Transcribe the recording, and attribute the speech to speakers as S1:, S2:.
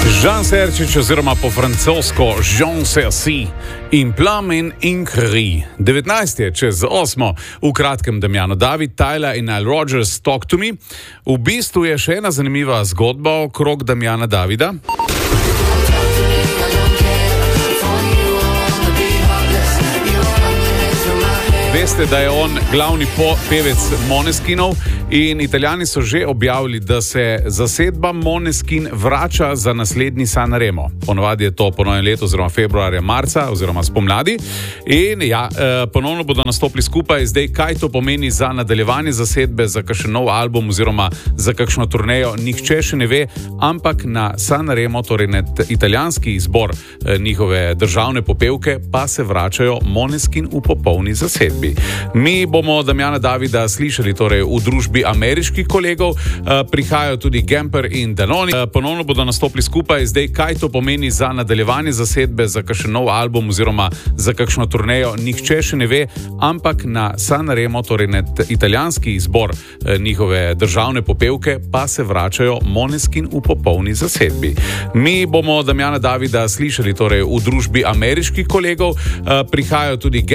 S1: Jean Serčič oziroma po francosko Jean Serci in Plamen Inkri. 19 je čez 8. V kratkem Damjano David, Tyler in Nile Rodgers Talk to Me. V bistvu je še ena zanimiva zgodba okrog Damjana Davida. Veste, da je on glavni pevec Måneskinov in Italijani so že objavili, da se zasedba Måneskin vrača za naslednji Sanremo. Ponovadi je to po novem letu oziroma februarja, marca oziroma spomladi. In ponovno bodo nastopili skupaj. Zdaj, kaj to pomeni za nadaljevanje zasedbe, za kakšen nov album oziroma za kakšno turnejo, nihče še ne ve, ampak na Sanremo, torej na italijanski izbor njihove državne popevke, pa se vračajo Måneskin v popolni zasedbi. Mi bomo Damjana Davida slišali torej v družbi ameriških kolegov, prihajajo tudi Gamper in Danoni, ponovno bodo nastopili skupaj. Zdaj, kaj to pomeni za nadaljevanje zasedbe, za kakšen nov album oziroma za kakšno turnejo, nihče še ne ve, ampak na Sanremo, torej na italijanski izbor njihove državne popevke, pa se vračajo Måneskin v popolni zasedbi. Mi bomo Damjana Davida slišali torej v družbi ameriških kolegov, prihajajo tudi